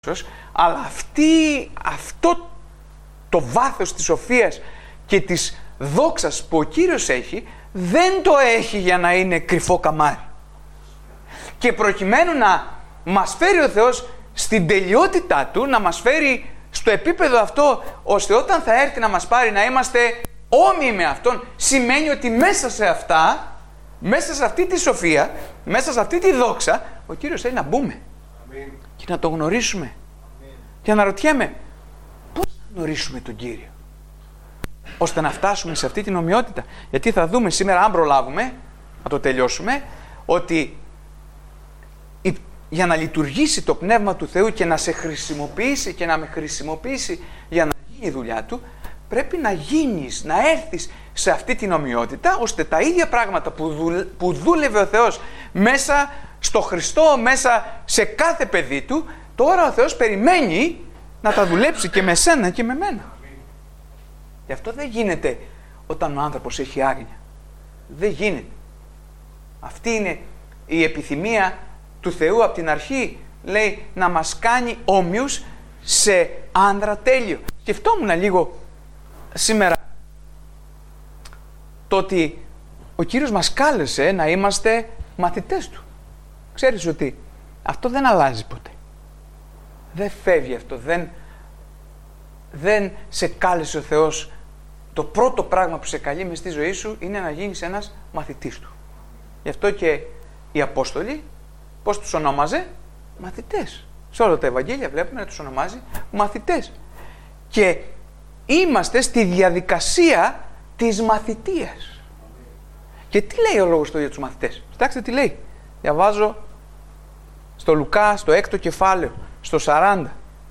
αλλά αυτό το βάθος της σοφίας και της δόξας που ο Κύριος έχει, δεν το έχει για να είναι κρυφό καμάρι. Και προκειμένου να μας φέρει ο Θεός στην τελειότητά Του, να μας φέρει στο επίπεδο αυτό, ώστε όταν θα έρθει να μας πάρει να είμαστε όμοιοι με Αυτόν, σημαίνει ότι μέσα σε αυτά, μέσα σε αυτή τη σοφία, μέσα σε αυτή τη δόξα, ο Κύριος θέλει να μπούμε. Αμήν. Και να τον γνωρίσουμε. Αμήν. Και αναρωτιέμαι, πώς θα γνωρίσουμε τον Κύριο, ώστε να φτάσουμε σε αυτή την ομοιότητα. Γιατί θα δούμε σήμερα, αν προλάβουμε, να το τελειώσουμε, ότι για να λειτουργήσει το Πνεύμα του Θεού και να σε χρησιμοποιήσει και να με χρησιμοποιήσει για να γίνει η δουλειά Του, πρέπει να γίνεις, να έρθεις σε αυτή την ομοιότητα, ώστε τα ίδια πράγματα που δούλευε ο Θεός μέσα στο Χριστό, μέσα σε κάθε παιδί Του, τώρα ο Θεός περιμένει να τα δουλέψει και με σένα και με μένα. Γι' αυτό δεν γίνεται όταν ο άνθρωπος έχει άγνοια. Δεν γίνεται. Αυτή είναι η επιθυμία του Θεού από την αρχή. Λέει να μας κάνει όμοιους σε άνδρα τέλειο. Σκεφτόμουν λίγο σήμερα το ότι ο Κύριος μας κάλεσε να είμαστε μαθητές Του. Ξέρεις ότι αυτό δεν αλλάζει ποτέ. Δεν φεύγει αυτό. Δεν σε κάλεσε ο Θεός. Το πρώτο πράγμα που σε καλεί μες στη ζωή σου είναι να γίνεις ένας μαθητής Του. Γι' αυτό και οι Απόστολοι, πώς τους ονόμαζε? Μαθητές. Σε όλα τα Ευαγγέλια βλέπουμε να τους ονομάζει μαθητές. Και είμαστε στη διαδικασία της μαθητείας. Και τι λέει ο λόγος του για τους μαθητές? Κοιτάξτε τι λέει. Διαβάζω στο Λουκά, στο 6ο κεφάλαιο, στο 40.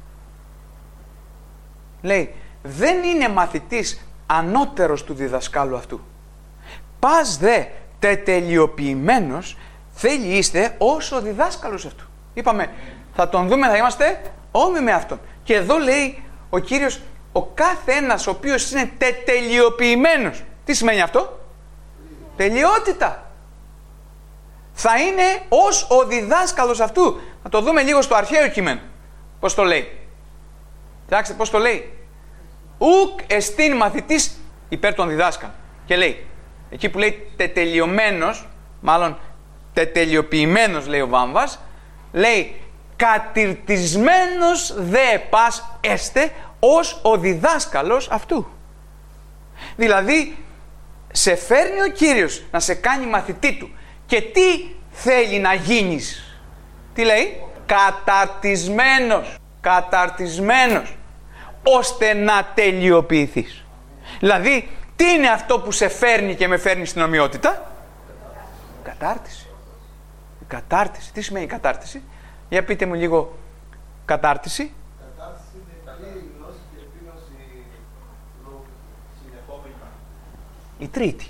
Λέει, δεν είναι μαθητής ανώτερος του διδασκάλου αυτού. Πας δε τετελειοποιημένος θέλει είστε ως ο διδάσκαλος αυτού. Είπαμε, θα τον δούμε, θα είμαστε όμοιοι με αυτόν. Και εδώ λέει ο Κύριος, ο κάθε ένας ο οποίος είναι τετελειοποιημένος. Τι σημαίνει αυτό? Τελειότητα. Θα είναι ως ο διδάσκαλος αυτού. Θα το δούμε λίγο στο αρχαίο κείμενο. Πώς το λέει? Κοιτάξτε πώς το λέει. Ουκ εστίν μαθητής υπέρ των διδάσκαλων. Και λέει, εκεί που λέει τετελειωμένος, μάλλον τετελειοποιημένος λέει ο Βάμβας, λέει κατηρτισμένος δε πας έστε ως ο διδάσκαλος αυτού. Δηλαδή, σε φέρνει ο Κύριος να σε κάνει μαθητή Του. Και τι θέλει να γίνεις? Τι λέει? Καταρτισμένος. Καταρτισμένος. Ώστε να τελειοποιηθείς. Δηλαδή, τι είναι αυτό που σε φέρνει και με φέρνει στην ομοιότητα? Κατάρτιση. Κατάρτιση. Τι σημαίνει κατάρτιση? Για πείτε μου λίγο κατάρτιση. Κατάρτιση είναι καλή γνώση και επίγνωση συνεχόμενη. Η τρίτη.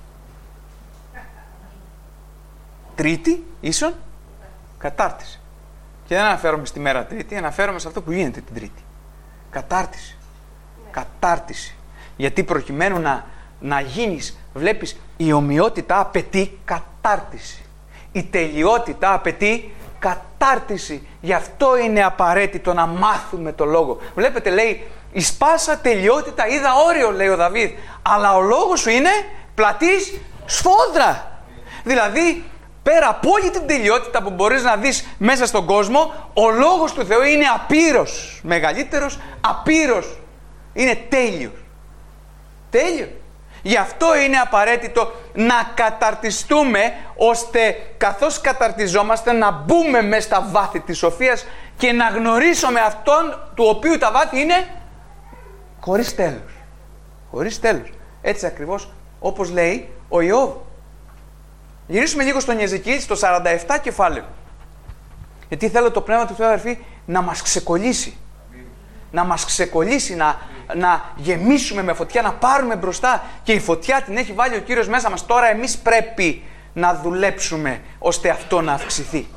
Τρίτη ίσον κατάρτιση. Και δεν αναφέρομαι στη μέρα Τρίτη, αναφέρομαι σε αυτό που γίνεται την Τρίτη. Κατάρτιση. Κατάρτιση. Γιατί προκειμένου να γίνεις, βλέπεις, η ομοιότητα απαιτεί κατάρτιση. Η τελειότητα απαιτεί κατάρτιση. Γι' αυτό είναι απαραίτητο να μάθουμε το λόγο. Βλέπετε, λέει, εις πάσα τελειότητα είδα όριο, λέει ο Δαβίδ, αλλά ο λόγος σου είναι πλατής σφόδρα. Δηλαδή, πέρα από όλη την τελειότητα που μπορείς να δεις μέσα στον κόσμο, ο λόγος του Θεού είναι απείρως. Μεγαλύτερος, απείρως. Είναι τέλειος. Τέλειος. Γι' αυτό είναι απαραίτητο να καταρτιστούμε, ώστε καθώς καταρτιζόμαστε να μπούμε μέσα στα βάθη της σοφίας και να γνωρίσουμε αυτόν του οποίου τα βάθη είναι χωρίς τέλος. Χωρίς τέλος. Έτσι ακριβώς όπως λέει ο Ιώβ. Γυρίσουμε λίγο στον Εζεκιήλ, στο 47 κεφάλαιο. Γιατί θέλω το Πνεύμα του Θεού, αδερφοί, να μας ξεκολλήσει. Να μας ξεκολλήσει, να γεμίσουμε με φωτιά, να πάρουμε μπροστά. Και η φωτιά την έχει βάλει ο Κύριος μέσα μας. Τώρα εμείς πρέπει να δουλέψουμε ώστε αυτό να αυξηθεί.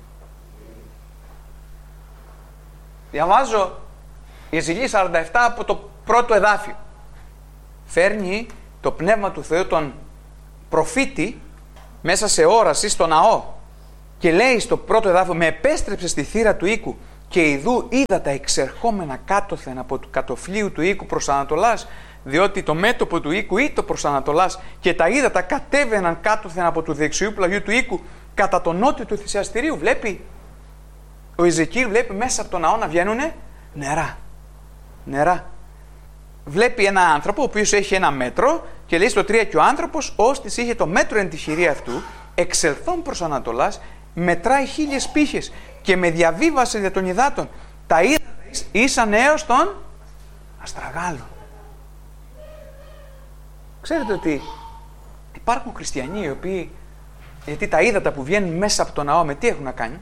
Διαβάζω Εζεκιήλ 47 από το πρώτο εδάφιο. Φέρνει το Πνεύμα του Θεού τον προφήτη μέσα σε όραση στο ναό. Και λέει στο πρώτο εδάφιο, με επέστρεψε στη θύρα του οίκου και ιδού είδα τα εξερχόμενα κάτωθεν από του κατοφλίου του οίκου προς Ανατολάς, διότι το μέτωπο του οίκου ήταν προς Ανατολάς και τα ύδατα κατέβαιναν κάτωθεν από του δεξιού πλαγιού του οίκου κατά το νότιο του θυσιαστηρίου. Βλέπει, ο Εζεκίελ βλέπει μέσα από το ναό να βγαίνουνε νερά. Νερά. Βλέπει ένα άνθρωπο ο οποίος έχει ένα μέτρο και λέει στο 3 και ο άνθρωπος ώστις είχε το μέτρο εν τη χειρία αυτού, εξελθών προς Ανατολάς, μετράει 1000 πύχες και με διαβίβασε δια των υδάτων. Τα ύδατα ήσαν έως των αστραγάλων. Ξέρετε ότι υπάρχουν χριστιανοί οι οποίοι, γιατί τα ύδατα που βγαίνουν μέσα από το ναό με τι έχουν να κάνει?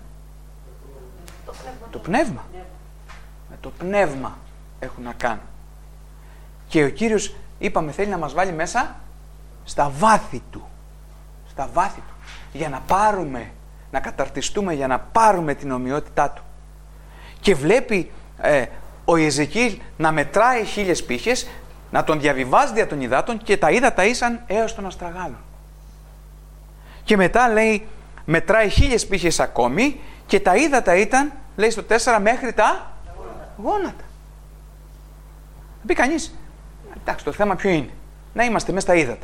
Το πνεύμα. Με το πνεύμα έχουν να κάνουν. Και ο Κύριος, είπαμε, θέλει να μας βάλει μέσα στα βάθη Του. Στα βάθη Του. Για να πάρουμε, να καταρτιστούμε, για να πάρουμε την ομοιότητά Του. Και βλέπει ο Εζεκίελ να μετράει 1000 πύχες, να τον διαβιβάζει δια των υδάτων και τα ύδατα ήσαν έως των αστραγάλων. Και μετά λέει, μετράει 1000 πύχες ακόμη και τα ύδατα ήταν, λέει στο 4, μέχρι τα γόνατα. Θα πει κανείς, εντάξει, το θέμα ποιο είναι? Να είμαστε μέσα στα ύδατα.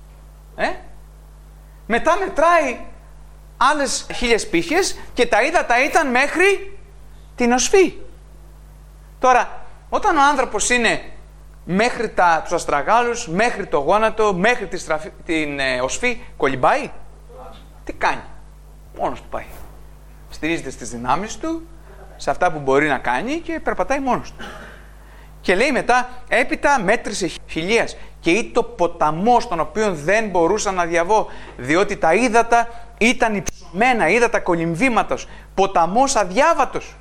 Μετά μετράει άλλες 1000 πύχες και τα ύδατα ήταν μέχρι την οσφή. Τώρα, όταν ο άνθρωπος είναι μέχρι τους αστραγάλους, μέχρι το γόνατο, μέχρι την οσφή, κολυμπάει? Τι κάνει? Μόνος του πάει. Στηρίζεται στις δυνάμεις του, σε αυτά που μπορεί να κάνει και περπατάει μόνος του. Και λέει μετά, έπειτα μέτρησε 1000 και ήταν το ποταμός τον οποίο δεν μπορούσα να διαβώ, διότι τα ύδατα ήταν υψωμένα, ύδατα κολυμβήματος, ποταμός αδιάβατος.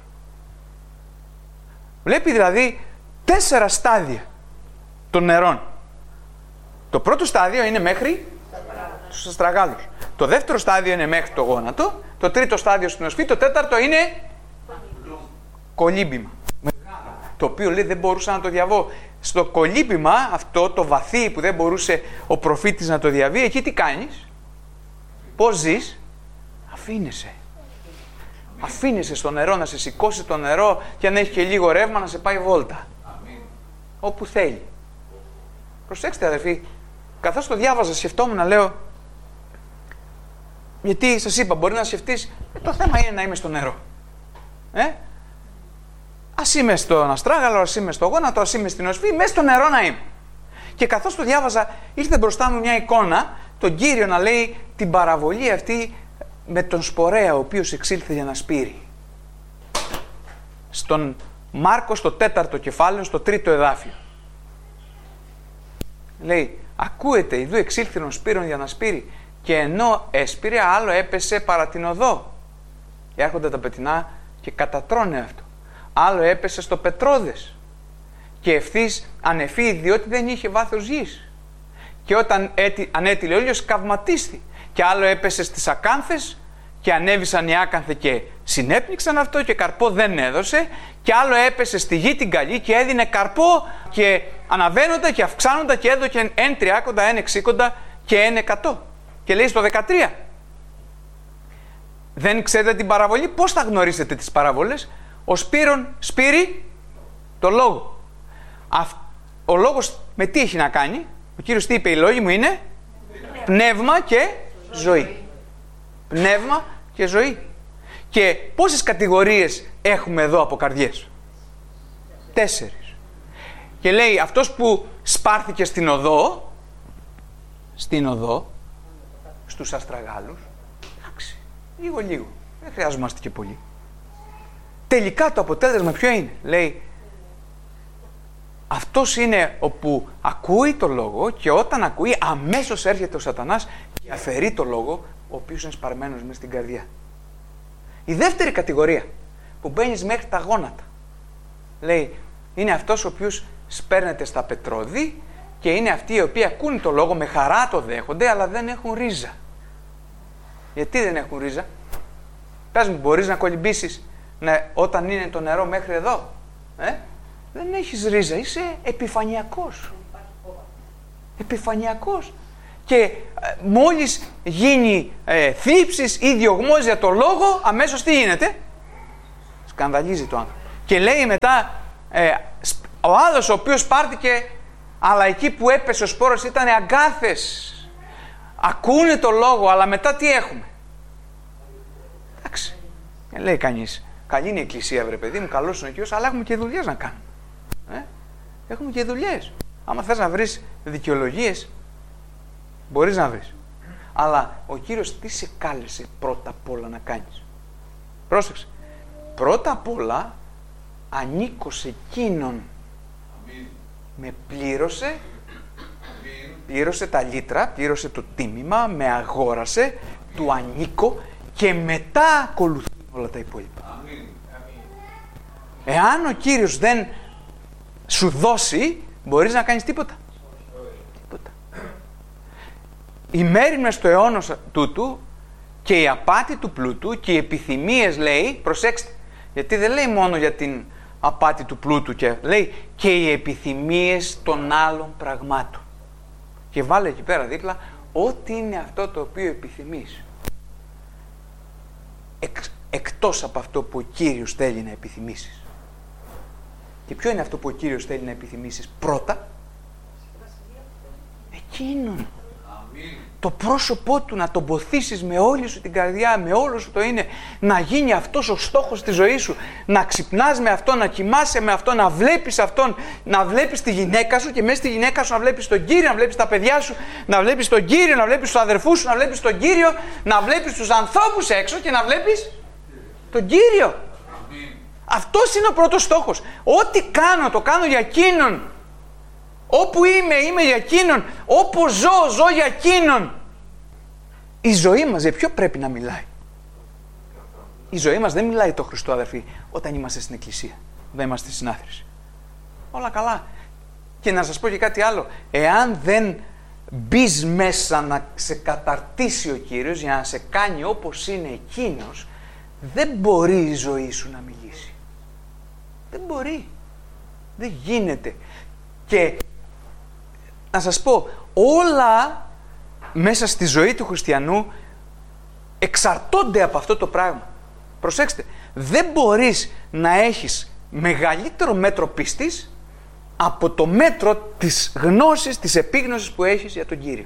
Βλέπει δηλαδή 4 στάδια των νερών. Το πρώτο στάδιο είναι μέχρι τους αστραγάλους. Το δεύτερο στάδιο είναι μέχρι το γόνατο. Το τρίτο στάδιο στην οσφή. Το τέταρτο είναι κολύμπημα. Το οποίο λέει δεν μπορούσα να το διαβώ. Στο κολύμπημα αυτό το βαθύ που δεν μπορούσε ο προφήτης να το διαβεί, εκεί τι κάνεις? Πώς ζεις? Αφήνεσαι. Αφήνεσαι στο νερό, να σε σηκώσει το νερό και αν έχει και λίγο ρεύμα να σε πάει βόλτα. Όπου θέλει. Προσέξτε αδερφοί, καθώς το διάβαζα σκεφτόμουν, λέω, γιατί σας είπα, μπορεί να σκεφτείς, το θέμα είναι να είμαι στο νερό. Ας είμαι στον αστράγαλο, ας είμαι στο γόνατο, ας είμαι στην οσφή, μέσα στο νερό να είμαι. Και καθώς το διάβαζα, ήρθε μπροστά μου μια εικόνα, τον Κύριο να λέει την παραβολή αυτή με τον σπορέα, ο οποίος εξήλθε για να σπείρει. Στον Μάρκο, στο 4ο κεφάλαιο, στο 3ο εδάφιο. Λέει, ακούεται, ιδού εξήλθεν ο σπύρων για να σπείρει, και ενώ έσπηρε, άλλο έπεσε παρά την οδό. Έρχονται τα πετεινά και κατατρώνε αυτό. Άλλο έπεσε στο πετρόδες και ευθύς ανεφύει, διότι δεν είχε βάθος γης. Και όταν ανέτειλε ο ήλιος, καυματίστη. Και άλλο έπεσε στις ακάνθες και ανέβησαν οι άκανθοι και συνέπνιξαν αυτό και καρπό δεν έδωσε. Και άλλο έπεσε στη γη την καλή και έδινε καρπό και αναβαίνοντα και αυξάνοντα και έδωκε 1 30, 1 60 και 1 100. Και λέει στο 13, δεν ξέρετε την παραβολή? Πώς θα γνωρίσετε τις παραβολές? Ο σπύρων σπείρει το λόγο. Ο λόγος με τι έχει να κάνει? Ο Κύριος τι είπε? Οι λόγοι μου είναι πνεύμα και ζωή. Πνεύμα και ζωή. Και πόσες κατηγορίες έχουμε εδώ από καρδιές? 4. Και λέει αυτός που σπάρθηκε στην οδό, στους αστραγάλους, εντάξει, λίγο, δεν χρειάζομαστε και πολύ. Τελικά το αποτέλεσμα ποιο είναι? Λέει, αυτός είναι όπου ακούει το λόγο και όταν ακούει αμέσως έρχεται ο σατανάς και αφαιρεί το λόγο, ο οποίος είναι σπαρμένος μέσα στην καρδιά. Η δεύτερη κατηγορία που μπαίνεις μέχρι τα γόνατα, λέει, είναι αυτός ο οποίος σπέρνεται στα πετρώδη και είναι αυτοί οι οποίοι ακούν το λόγο, με χαρά το δέχονται, αλλά δεν έχουν ρίζα. Γιατί δεν έχουν ρίζα? Πες μου, μπορείς να κολυμπήσεις όταν είναι το νερό μέχρι εδώ? Δεν έχεις ρίζα, είσαι επιφανειακός. Επιφανειακός. Και μόλις γίνει θλίψης ή διωγμός για το λόγο, αμέσως τι γίνεται? Σκανδαλίζει το άνθρωπο. Και λέει μετά, ο άλλος ο οποίος πάρτηκε, αλλά εκεί που έπεσε ο σπόρος ήταν αγκάθες. Ακούνε το λόγο, αλλά μετά τι έχουμε? Εντάξει, λέει κανείς, καλή είναι η εκκλησία, βρε παιδί μου, καλός είναι ο Κύριος, αλλά έχουμε και δουλειές να κάνουμε. Έχουμε και δουλειές. Άμα θες να βρεις δικαιολογίες, μπορείς να βρεις. Αλλά ο Κύριος τι σε κάλεσε πρώτα απ' όλα να κάνεις? Πρόσεξε. Πρώτα απ' όλα ανήκω σε εκείνον. Με πλήρωσε, πλήρωσε τα λίτρα, πλήρωσε το τίμημα, με αγόρασε, του ανήκω και μετά ακολουθούν όλα τα υπόλοιπα. Εάν ο Κύριος δεν σου δώσει, μπορείς να κάνεις τίποτα. Τίποτα. Οι μέριμνες του αιώνα τούτου και η απάτη του πλούτου και οι επιθυμίες, λέει, προσέξτε, γιατί δεν λέει μόνο για την απάτη του πλούτου, και λέει και οι επιθυμίες των άλλων πραγμάτων. Και βάλε εκεί πέρα δίπλα, ό,τι είναι αυτό το οποίο επιθυμείς. Εκτός από αυτό που ο Κύριος θέλει να επιθυμήσεις. Και ποιο είναι αυτό που ο Κύριος θέλει να επιθυμήσεις πρώτα? Εκείνον. Το πρόσωπό του, να τον ποθήσεις με όλη σου την καρδιά, με όλο σου το είναι, να γίνει αυτός ο στόχος της ζωής σου, να ξυπνάς με αυτό, να κοιμάσαι με αυτό, να βλέπεις αυτόν, να βλέπεις τη γυναίκα σου και μέσα στη γυναίκα σου να βλέπεις τον Κύριο, να βλέπεις τα παιδιά σου, να βλέπεις τον Κύριο, να βλέπεις τους αδερφούς σου, να βλέπεις τον Κύριο, να βλέπεις τους ανθρώπους έξω και να βλέπεις τον Κύριο. Αυτός είναι ο πρώτος στόχος. Ό,τι κάνω, το κάνω για εκείνον. Όπου είμαι για εκείνον. Όπου ζω για εκείνον. Η ζωή μας για ποιο πρέπει να μιλάει? Η ζωή μας δεν μιλάει το Χριστό, αδερφοί, όταν είμαστε στην εκκλησία, όταν είμαστε στην συνάθρηση. Όλα καλά. Και να σας πω και κάτι άλλο. Εάν δεν μπεις μέσα να σε καταρτήσει ο Κύριος για να σε κάνει όπως είναι εκείνος, δεν μπορεί η ζωή σου να μιλήσει. Δεν μπορεί. Δεν γίνεται. Και να σας πω, όλα μέσα στη ζωή του χριστιανού εξαρτώνται από αυτό το πράγμα. Προσέξτε, δεν μπορείς να έχεις μεγαλύτερο μέτρο πίστης από το μέτρο της γνώσης, της επίγνωσης που έχεις για τον Κύριο.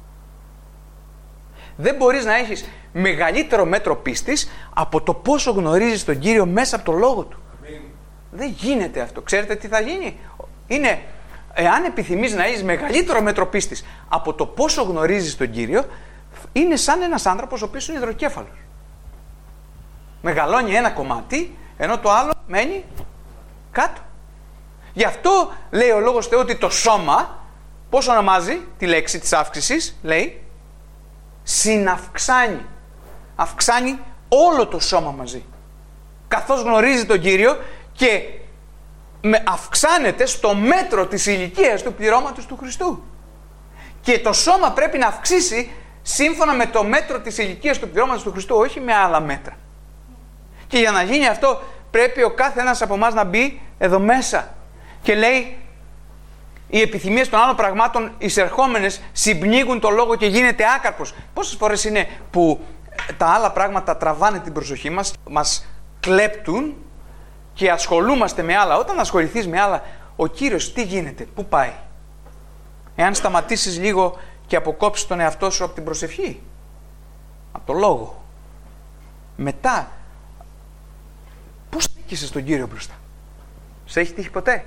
Δεν μπορείς να έχεις μεγαλύτερο μέτρο πίστης από το πόσο γνωρίζεις τον Κύριο μέσα από το Λόγο Του. Δεν γίνεται αυτό. Ξέρετε τι θα γίνει? Είναι, εάν επιθυμείς να έχεις μεγαλύτερο μέτρο πίστης από το πόσο γνωρίζεις τον Κύριο, είναι σαν ένας άνθρωπος ο οποίος είναι υδροκέφαλος. Μεγαλώνει ένα κομμάτι, ενώ το άλλο μένει κάτω. Γι' αυτό λέει ο Λόγος Θεού ότι το σώμα, πώς ονομάζει τη λέξη της αύξησης? Λέει συναυξάνει. Αυξάνει όλο το σώμα μαζί. Καθώς γνωρίζει τον Κύριο και αυξάνεται στο μέτρο της ηλικίας του πληρώματος του Χριστού. Και το σώμα πρέπει να αυξήσει σύμφωνα με το μέτρο της ηλικίας του πληρώματος του Χριστού, όχι με άλλα μέτρα. Και για να γίνει αυτό πρέπει ο κάθε ένας από εμάς να μπει εδώ μέσα. Και λέει, οι επιθυμίες των άλλων πραγμάτων εισερχόμενες συμπνίγουν το λόγο και γίνεται άκαρπος. Πόσες φορές είναι που τα άλλα πράγματα τραβάνε την προσοχή μας, μας κλέπτουν και ασχολούμαστε με άλλα. Όταν ασχοληθείς με άλλα, ο Κύριος τι γίνεται, πού πάει? Εάν σταματήσεις λίγο και αποκόψεις τον εαυτό σου από την προσευχή, από το λόγο, μετά πώς στέκεσαι στον Κύριο μπροστά? Σε έχει τύχει ποτέ?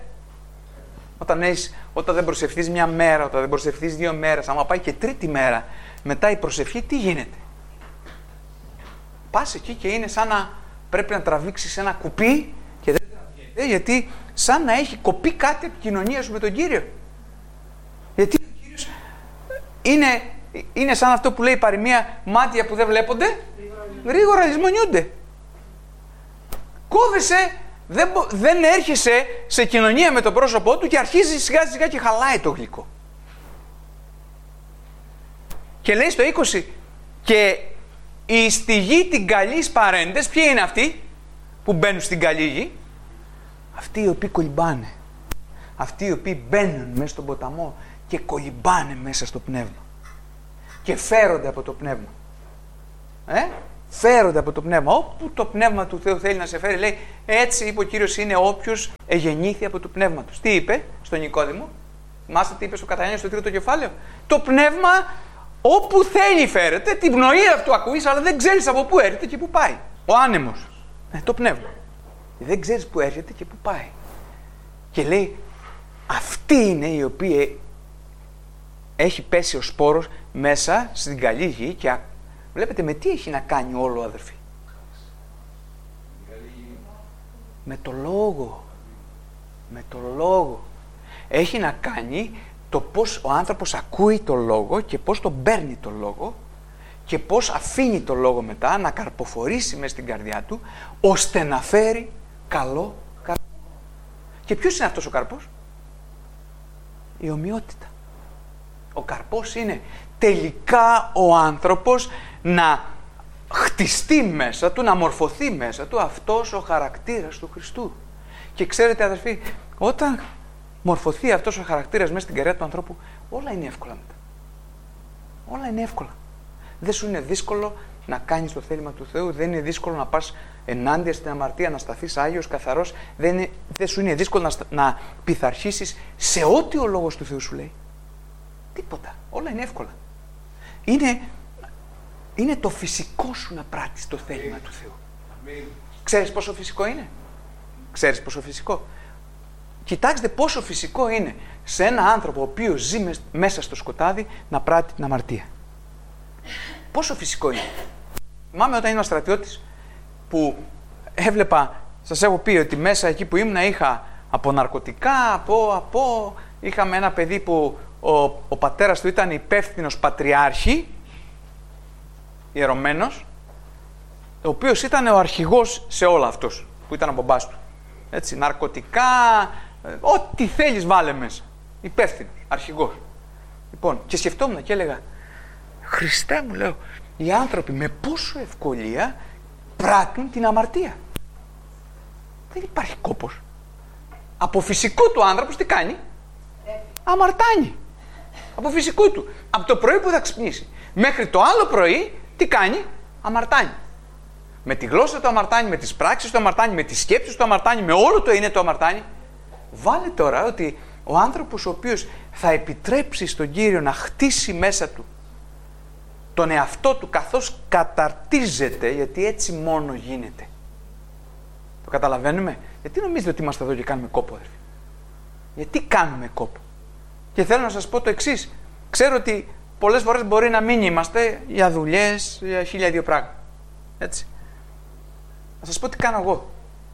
Όταν δεν προσευχθείς μια μέρα, όταν δεν προσευχθείς 2 μέρες, άμα πάει και 3η μέρα μετά η προσευχή, τι γίνεται? Πας εκεί και είναι σαν να πρέπει να τραβήξεις ένα κουπί και δεν τραβιέται, γιατί σαν να έχει κοπεί κάτι από την κοινωνία σου με τον Κύριο. Γιατί ο Κύριος είναι σαν αυτό που λέει η παροιμία, μάτια που δεν βλέπονται γρήγορα λησμονιούνται. Κόβεσαι, δεν έρχεσαι σε κοινωνία με το πρόσωπό του και αρχίζει σιγά σιγά και χαλάει το γλυκό. Και λέει στο 20, και στη γη την καλής παρέντες, ποιοι είναι αυτοί που μπαίνουν στην καλή γη? Αυτοί οι οποίοι κολυμπάνε. Αυτοί οι οποίοι μπαίνουν μέσα στον ποταμό και κολυμπάνε μέσα στο πνεύμα. Και φέρονται από το πνεύμα. φέρονται από το Πνεύμα. Όπου το Πνεύμα του Θεού θέλει να σε φέρει, λέει, έτσι είπε ο Κύριος, είναι όποιος εγεννήθη από το Πνεύμα του. Τι είπε στον Νικόδημο? Θυμάστε τι είπε στο Κατανιώνιο στο 3ο κεφάλαιο? Το Πνεύμα όπου θέλει φέρεται, την πνοή αυτού ακούεις, αλλά δεν ξέρεις από πού έρχεται και πού πάει. Ο άνεμος. Το Πνεύμα. Δεν ξέρεις πού έρχεται και πού πάει. Και λέει, αυτή είναι η οποία έχει πέσει ο σπόρος μέσα στην καλή γη και βλέπετε με τι έχει να κάνει όλο, αδερφοί? Με το λόγο. Με το λόγο. Έχει να κάνει το πώς ο άνθρωπος ακούει το λόγο και πώς τον παίρνει το λόγο και πώς αφήνει το λόγο μετά να καρποφορήσει μέσα στην καρδιά του ώστε να φέρει καλό καρπό. Και ποιος είναι αυτός ο καρπός? Η ομοιότητα. Ο καρπός είναι τελικά ο άνθρωπος να χτιστεί μέσα του, να μορφωθεί μέσα του αυτός ο χαρακτήρας του Χριστού. Και ξέρετε, αδερφοί, όταν μορφωθεί αυτός ο χαρακτήρας μέσα στην καρδιά του ανθρώπου, όλα είναι εύκολα μετά. Όλα είναι εύκολα. Δεν σου είναι δύσκολο να κάνεις το θέλημα του Θεού, δεν είναι δύσκολο να πας ενάντια στην αμαρτία, να σταθείς άγιος, καθαρός, δεν σου είναι δύσκολο να πειθαρχήσεις σε ό,τι ο Λόγος του Θεού σου λέει. Τίποτα. Όλα είναι εύκολα. Είναι το φυσικό σου να πράττεις το θέλημα του Θεού. Ξέρεις πόσο φυσικό είναι? Ξέρεις πόσο φυσικό? Κοιτάξτε πόσο φυσικό είναι σε ένα άνθρωπο ο οποίος ζει μέσα στο σκοτάδι να πράττει την αμαρτία. Πόσο φυσικό είναι. Θυμάμαι όταν ήμουν στρατιώτης που έβλεπα, σας έχω πει ότι μέσα εκεί που ήμουν είχα από ναρκωτικά, είχαμε ένα παιδί που ο πατέρας του ήταν υπεύθυνος πατριάρχη, ιερωμένος, ο οποίος ήταν ο αρχηγός σε όλα αυτός που ήταν ο μπαμπάς του. Έτσι, ναρκωτικά, ό,τι θέλεις βάλε μέσα. Υπεύθυνος, αρχηγός. Λοιπόν, και σκεφτόμουν και έλεγα, Χριστέ μου, λέω, οι άνθρωποι με πόσο ευκολία πράττουν την αμαρτία. Δεν υπάρχει κόπος. Από φυσικό του άνθρωπος τι κάνει? Αμαρτάνει. Από φυσικό του. Από το πρωί που θα ξυπνήσει μέχρι το άλλο πρωί τι κάνει? Αμαρτάνει. Με τη γλώσσα του αμαρτάνει, με τις πράξεις του αμαρτάνει, με τις σκέψεις του αμαρτάνει, με όλο το είναι το αμαρτάνει. Βάλε τώρα ότι ο άνθρωπος ο οποίος θα επιτρέψει στον Κύριο να χτίσει μέσα του τον εαυτό του καθώς καταρτίζεται, γιατί έτσι μόνο γίνεται. Το καταλαβαίνουμε? Γιατί νομίζετε ότι είμαστε εδώ και κάνουμε κόπο, αδερφοί? Γιατί κάνουμε κόπο? Και θέλω να σας πω το εξής. Ξέρω ότι πολλές φορές μπορεί να μην είμαστε για δουλειές, για 1002 πράγματα. Έτσι. Θα σας πω τι κάνω εγώ.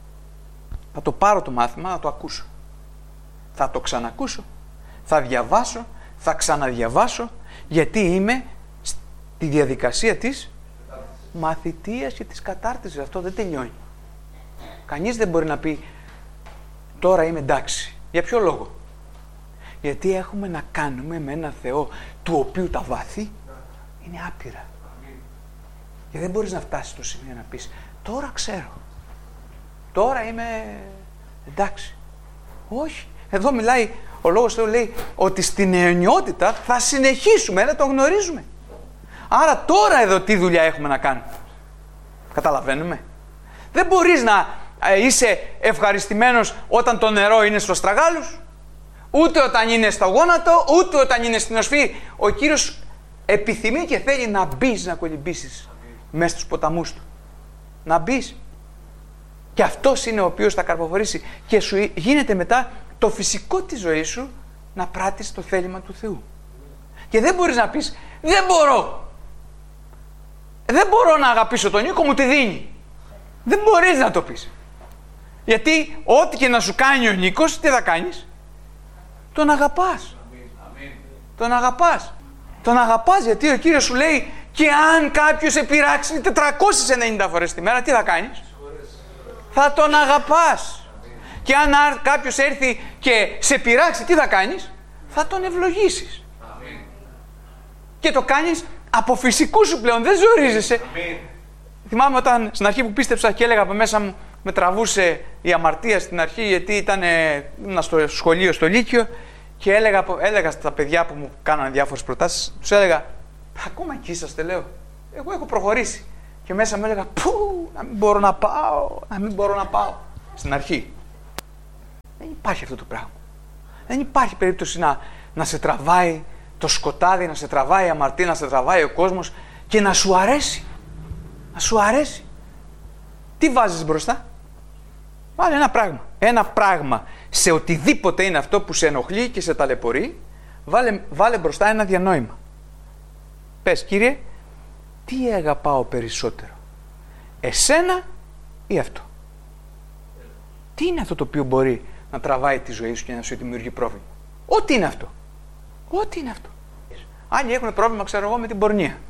Θα το πάρω το μάθημα, θα το ακούσω. Θα το ξανακούσω. Θα διαβάσω, θα ξαναδιαβάσω, γιατί είμαι στη διαδικασία της μαθητείας και της κατάρτισης. Αυτό δεν τελειώνει. Κανείς δεν μπορεί να πει τώρα είμαι εντάξει. Για ποιο λόγο? Γιατί έχουμε να κάνουμε με ένα Θεό του οποίου τα βάθη είναι άπειρα. Και δεν μπορείς να φτάσεις στο σημείο να πεις τώρα ξέρω. Τώρα είμαι εντάξει. Όχι. Εδώ μιλάει, ο Λόγος Θεού λέει ότι στην αιωνιότητα θα συνεχίσουμε να τον γνωρίζουμε. Άρα τώρα εδώ τι δουλειά έχουμε να κάνουμε? Καταλαβαίνουμε? Δεν μπορείς να είσαι ευχαριστημένος όταν το νερό είναι στο στραγάλους, ούτε όταν είναι στο γόνατο, ούτε όταν είναι στην οσφή. Ο Κύριος επιθυμεί και θέλει να μπεις, να κολυμπήσεις μέσα στους ποταμούς του. Να μπεις. Και αυτός είναι ο οποίος θα καρποφορήσει και σου γίνεται μετά το φυσικό της ζωής σου να πράττεις το θέλημα του Θεού. Και δεν μπορείς να πεις δεν μπορώ. Δεν μπορώ να αγαπήσω τον Νίκο, μου τη δίνει. Δεν μπορείς να το πεις. Γιατί ό,τι και να σου κάνει ο Νίκος, τι θα κάνεις? Τον αγαπάς. Τον αγαπάς. Τον αγαπάς γιατί ο Κύριος σου λέει και αν κάποιος σε πειράξει 490 φορές τη μέρα, τι θα κάνεις? Θα τον αγαπάς. Και αν κάποιος έρθει και σε πειράξει, τι θα κάνεις? Θα τον ευλογήσεις. Και το κάνεις από φυσικού σου πλέον, δεν ζορίζεσαι. Θυμάμαι όταν στην αρχή που πίστεψα και έλεγα από μέσα μου, με τραβούσε η αμαρτία στην αρχή, γιατί ήμουν στο σχολείο, στο Λύκειο, και έλεγα στα παιδιά που μου κάνανε διάφορες προτάσεις, τους έλεγα, ακόμα εκεί είσαστε, λέω. Εγώ έχω προχωρήσει. Και μέσα μου έλεγα, πού, να μην μπορώ να πάω, να μην μπορώ να πάω. Στην αρχή. Δεν υπάρχει αυτό το πράγμα. Δεν υπάρχει περίπτωση να σε τραβάει το σκοτάδι, να σε τραβάει η αμαρτία, να σε τραβάει ο κόσμος και να σου αρέσει. Να σου αρέσει. Τι βάζεις μπροστά? Βάλε ένα πράγμα. Ένα πράγμα. Σε οτιδήποτε είναι αυτό που σε ενοχλεί και σε ταλαιπωρεί, βάλε μπροστά ένα διανόημα. Πες, Κύριε, τι αγαπάω περισσότερο? Εσένα ή αυτό? Τι είναι αυτό το οποίο μπορεί να τραβάει τη ζωή σου και να σου δημιουργεί πρόβλημα? Ό,τι είναι αυτό. Ό,τι είναι αυτό. Άλλοι έχουν πρόβλημα, ξέρω εγώ, με την πορνεία.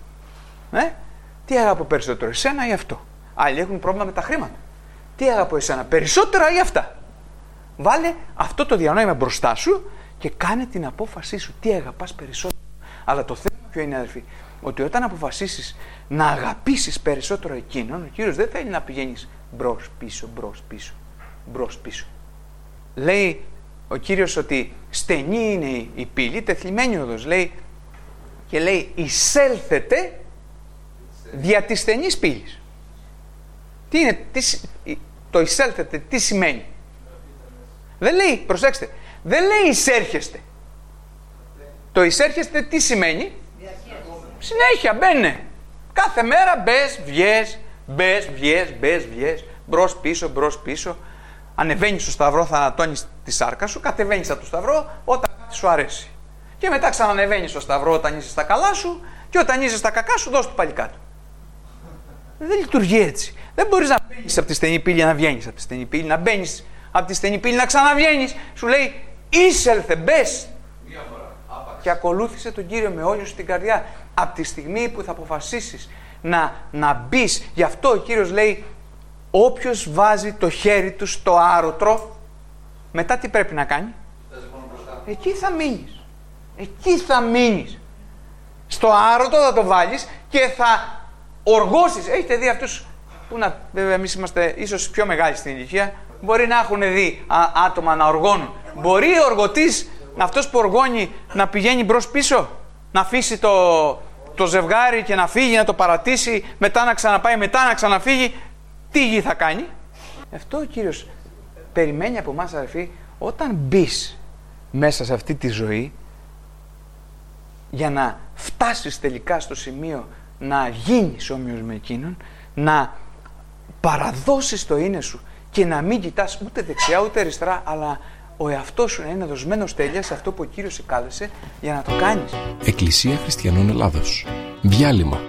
Τι αγαπώ περισσότερο, εσένα ή αυτό? Άλλοι έχουν πρόβλημα με τα χρήματα. Τι αγαπώ, εσένα περισσότερα ή αυτά? Βάλε αυτό το διανόημα μπροστά σου και κάνε την απόφασή σου. Τι αγαπάς περισσότερο? Αλλά το θέμα ποιο είναι, αδελφοί? Ότι όταν αποφασίσεις να αγαπήσεις περισσότερο εκείνον, ο Κύριος δεν θέλει να πηγαίνεις μπρος πίσω, μπρος πίσω, μπρος πίσω. Λέει ο Κύριος ότι στενή είναι η πύλη, τεθλιμμένη οδός, λέει, και λέει εισέλθετε δια της στενής πύλης. Τι είναι, το εισέλθετε τι σημαίνει? Δεν λέει, προσέξτε, δεν λέει εισέρχεστε. Το εισέρχεστε τι σημαίνει? Συνέχεια μπαίνε. Κάθε μέρα μπες, βγες, μπες, βγες, μπες, βγες, μπρος πίσω, μπρος πίσω. Ανεβαίνεις στο σταυρό, θα ανατώνεις τη σάρκα σου, κατεβαίνεις από το σταυρό όταν κάτι σου αρέσει. Και μετά ξανανεβαίνεις στο σταυρό όταν είσαι στα καλά σου και όταν είσαι στα κακά σου, δώσ' του πάλι κάτω. Δεν λειτουργεί έτσι. Δεν μπορείς να μπαίνεις από τη στενή πύλη να βγαίνεις από τη στενή πύλη, να μπαίνεις από τη στενή πύλη να ξαναβγαίνεις. Σου λέει εισέλθε, μπες. Και ακολούθησε τον Κύριο με όλη σου την καρδιά. Από τη στιγμή που θα αποφασίσεις να μπεις, γι' αυτό ο Κύριος λέει, όποιος βάζει το χέρι του στο άρωτρο, μετά τι πρέπει να κάνει? Εκεί θα μείνεις. Εκεί θα μείνεις. Στο άρωτο θα το βάλεις και θα οργώσεις. Έχετε δει αυτούς που βέβαια εμείς είμαστε ίσως πιο μεγάλοι στην ηλικία, μπορεί να έχουν δει άτομα να οργώνουν. Μπορεί ο οργωτής, αυτός που οργώνει, να πηγαίνει μπρος πίσω, να αφήσει το ζευγάρι και να φύγει, να το παρατήσει, μετά να ξαναπάει, μετά να ξαναφύγει? Τι γη θα κάνει? Αυτό ο Κύριος περιμένει από εμάς, αδερφοί, όταν μπεις μέσα σε αυτή τη ζωή, για να φτάσεις τελικά στο σημείο να γίνεις όμοιος με εκείνον, να παραδώσεις το είναι σου και να μην κοιτάς ούτε δεξιά ούτε αριστερά, αλλά ο εαυτός σου να είναι δοσμένος τέλεια σε αυτό που ο Κύριος σε κάλεσε για να το κάνεις. Εκκλησία Χριστιανών Ελλάδος. Διάλειμμα.